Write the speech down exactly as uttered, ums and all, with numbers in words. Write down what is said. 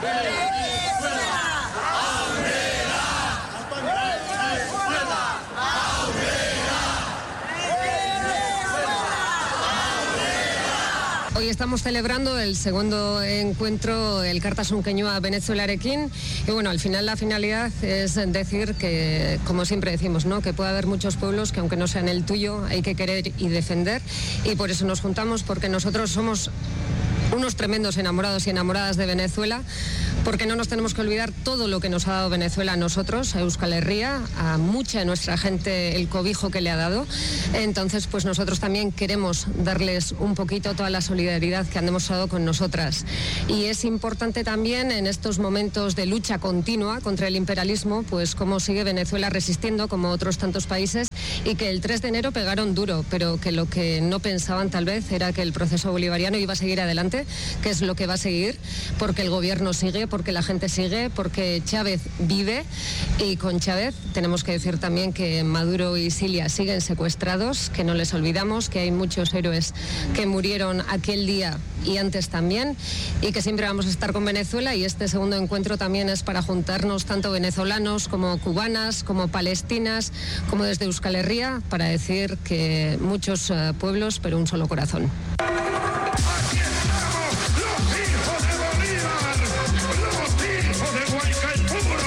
Hoy estamos celebrando el segundo encuentro, el Kartasun Keinoa Venezuelarekin, y bueno, al final la finalidad es decir que, como siempre decimos, ¿no?, que puede haber muchos pueblos que aunque no sean el tuyo, hay que querer y defender, y por eso nos juntamos, porque nosotros somos unos tremendos enamorados y enamoradas de Venezuela, porque no nos tenemos que olvidar todo lo que nos ha dado Venezuela a nosotros, a Euskal Herria, a mucha de nuestra gente, el cobijo que le ha dado. Entonces, pues nosotros también queremos darles un poquito toda la solidaridad que han demostrado con nosotras. Y es importante también en estos momentos de lucha continua contra el imperialismo, pues cómo sigue Venezuela resistiendo, como otros tantos países, y que el tres de enero pegaron duro, pero que lo que no pensaban tal vez era que el proceso bolivariano iba a seguir adelante, que es lo que va a seguir, porque el gobierno sigue, porque la gente sigue, porque Chávez vive, y con Chávez tenemos que decir también que Maduro y Cilia siguen secuestrados, que no les olvidamos, que hay muchos héroes que murieron aquel día y antes también, y que siempre vamos a estar con Venezuela, y este segundo encuentro también es para juntarnos tanto venezolanos como cubanas, como palestinas, como desde Euskal Herria, para decir que muchos uh, pueblos, pero un solo corazón.